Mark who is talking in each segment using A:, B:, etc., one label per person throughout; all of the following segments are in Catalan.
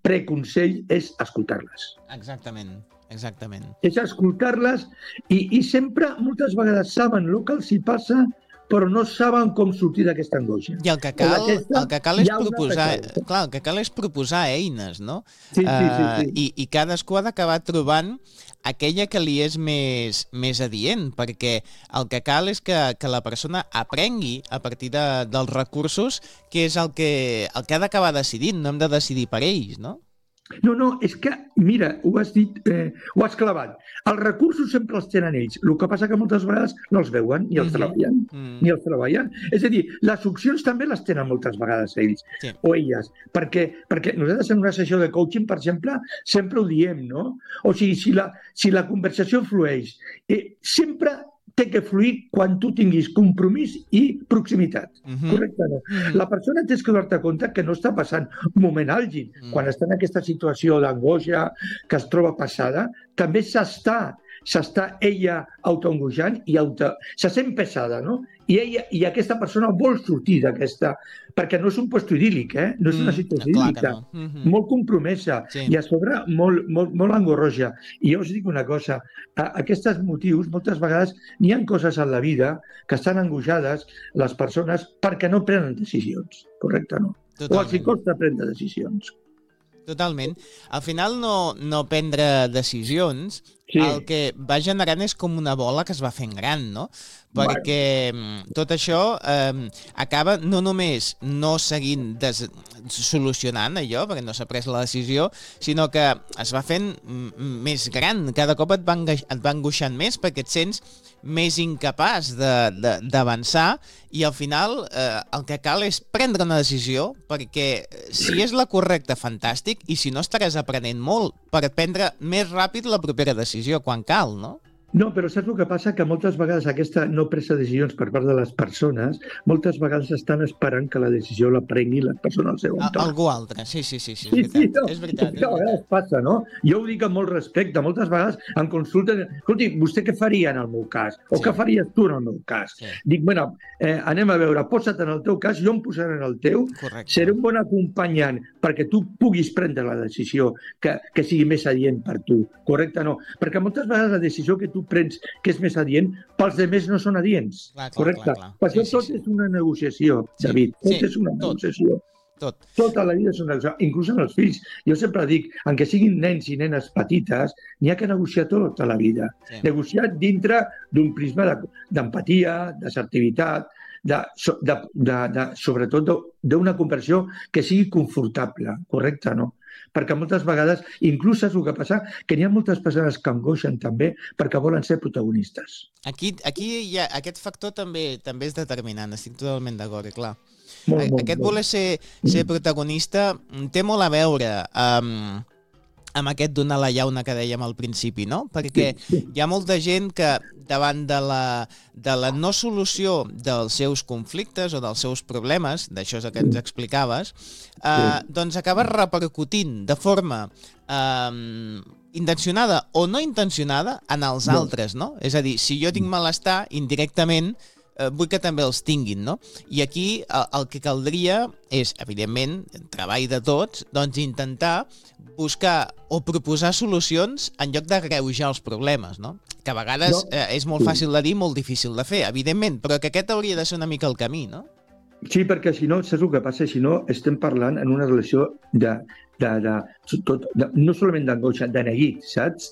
A: preconsell és escoltar-les.
B: Exactament.
A: És escoltar-les i sempre, moltes vegades, saben el que els hi passa, però no saben com sortir d'aquesta angoixa.
B: I el que cal és proposar, clar, el que cal és proposar eines, no?
A: Sí.
B: I cadascú ha d'acabar trobant aquella que li és més adient, perquè el que cal és que la persona aprengui a partir dels recursos, que és el que ha d'acabar decidint, no hem de decidir per ells, no?
A: No, és que, mira, ho has dit, ho has clavat. Els recursos sempre els tenen ells. El que passa que moltes vegades no els veuen ni els treballen. És a dir, les opcions també les tenen moltes vegades ells o elles. Perquè nosaltres en una sessió de coaching, per exemple, sempre ho diem, no? O sigui, si la conversació flueix, sempre té que fluir quan tu tinguis compromís i proximitat. Correcte, no? La persona té que donar-te compte que no està passant un moment àlgid. Quan està en aquesta situació d'angoixa que es troba passada, també s'està ella autoangoixant i se sent pesada, no? I aquesta persona vol sortir d'aquesta, perquè no és un lloc idíl·lic, no és una situació idíl·lica, molt compromesa i a sobre molt engorrosa. I jo us dic una cosa, aquests motius, moltes vegades n'hi ha coses en la vida que estan angoixades les persones perquè no prenen decisions, correcte, no? O els costa prendre decisions.
B: Totalment. Al final no prendre decisions, el que va generant és com una bola que es va fent gran, no? Perquè tot això acaba no només no seguint solucionant allò, perquè no s'ha pres la decisió, sinó que es va fent més gran. Cada cop et va angoixant més perquè et sents més incapaç d'avançar i al final el que cal és prendre una decisió, perquè si és la correcta, fantàstic, i si no estaràs aprenent molt per prendre més ràpid la propera decisió quan cal, no?
A: No, però saps el que passa? Que moltes vegades aquesta no presa de decisions per part de les persones, moltes vegades estan esperant que la decisió la prengui la persona al seu entorn.
B: Algú altre, sí, és veritat. És veritat.
A: A vegades passa, no? Jo ho dic amb molt respecte. Moltes vegades em consulten, escolti, vostè què faria en el meu cas? O què faries tu en el meu cas? Dic, bueno, anem a veure, posa't en el teu cas, jo em posaré en el teu, seré un bon acompanyant perquè tu puguis prendre la decisió que sigui més adient per tu, correcte o no? Perquè moltes vegades la decisió que tu prens que és més adient, pels altres no són adients. Correcte? Per això tot és una negociació, David. Tot és una negociació. Tota la vida és una negociació, inclús amb els fills. Jo sempre dic, encara siguin nens i nenes petites, n'hi ha que negociar tota la vida. Negociar dintre d'un prisma d'empatia, d'assertivitat, sobretot d'una conversió que sigui confortable, correcte, no? Perquè moltes vegades, inclús saps el que passa, que n'hi ha moltes persones que angoixen també perquè volen ser protagonistes.
B: Aquí aquest factor també és determinant, estic totalment d'acord, clar. Aquest voler ser protagonista té molt a veure amb aquest donar la llauna que dèiem al principi, no? Perquè hi ha molta gent que davant de la no solució dels seus conflictes o dels seus problemes, d'això és el que ens explicaves, doncs acaba repercutint de forma intencionada o no intencionada en els altres, no? És a dir, si jo tinc malestar, indirectament vull que també els tinguin, no? I aquí el que caldria és, evidentment, treball de tots, doncs intentar buscar o proposar solucions en lloc d'agreujar els problemes, no? Que a vegades és molt fàcil de dir, molt difícil de fer, evidentment, però que aquest hauria de ser una mica el camí, no?
A: Sí, perquè si no, saps el que passa? Si no, estem parlant en una relació no solament d'angoixa, de neguit, saps?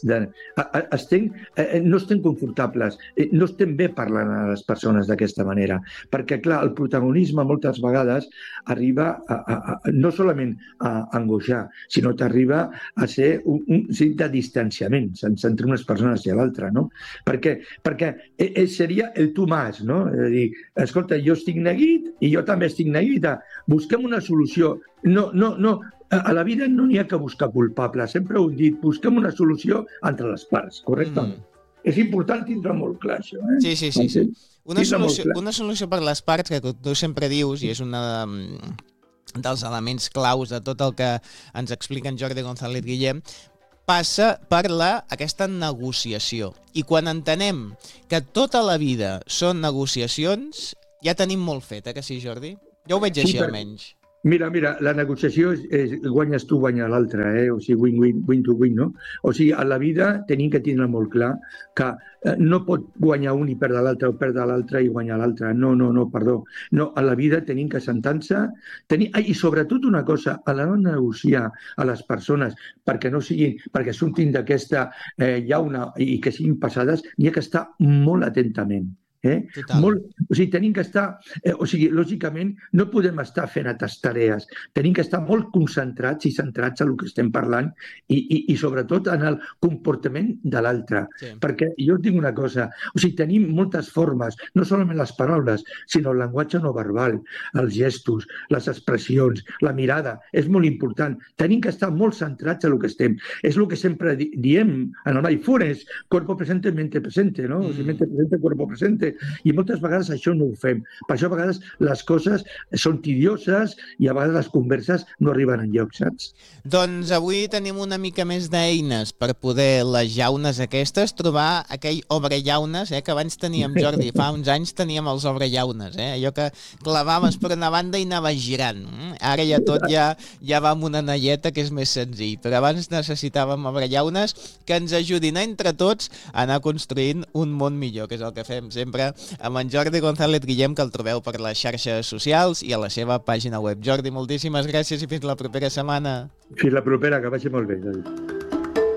A: No estem confortables, no estem bé parlant a les persones d'aquesta manera, perquè, clar, el protagonisme moltes vegades arriba no solament a angoixar, sinó que arriba a ser un signe de distanciament entre unes persones i l'altra, no? Perquè seria el tu más, no? És a dir, escolta, jo estic neguit i jo també estic neguita, busquem una solució. No, a la vida no n'hi ha que buscar culpables, sempre ho he dit, busquem una solució entre les parts, correcte? És important tindre molt clar això,
B: Sí. Una solució per les parts, que tu sempre dius, i és una dels elements claus de tot el que ens explica en Jordi González Guillem, passa per aquesta negociació. I quan entenem que tota la vida són negociacions, ja tenim molt fet, que sí, Jordi? Jo ho veig així, almenys.
A: Mira, la negociació guanyes tu, guanya l'altre, o sigui, win to win, no? O sigui, a la vida tenim que tindre molt clar que no pot guanyar un i perdre l'altre, o perdre l'altre i guanyar l'altre. No, perdó. No, a la vida tenim que sentar-se, i sobretot una cosa, a l'hora de negociar a les persones perquè surtin d'aquesta llauna i que siguin passades, n'hi ha que estar molt atentament. O sigui, tenim que estar... lògicament, no podem estar fent altres tarees. Tenim que estar molt concentrats i centrats en el que estem parlant i sobretot en el comportament de l'altre. Sí. Perquè jo et dic una cosa, o sigui, tenim moltes formes, no solament les paraules, sinó el llenguatge no verbal, els gestos, les expressions, la mirada, és molt important. Tenim que estar molt centrats en el que estem. És el que sempre diem en el mindfulness, cuerpo presente, mente presente, no? O sigui, mente presente, cuerpo presente. I moltes vegades això no ho fem. Per això a vegades les coses són tedioses i a vegades les converses no arriben enlloc, saps?
B: Doncs avui tenim una mica més d'eines per poder les llaunes aquestes, trobar aquell obrellaunes que abans teníem, Jordi. Fa uns anys teníem els obrellaunes, allò que clavaves per una banda i anaves girant. Ara ja tot ja va amb una anelleta que és més senzill, però abans necessitàvem obrellaunes que ens ajudin entre tots a anar construint un món millor, que és el que fem sempre amb en Jordi González Guillem, que el trobeu per les xarxes socials i a la seva pàgina web. Jordi, moltíssimes gràcies i fins la propera setmana.
A: Fins la propera, que vagi molt bé, David.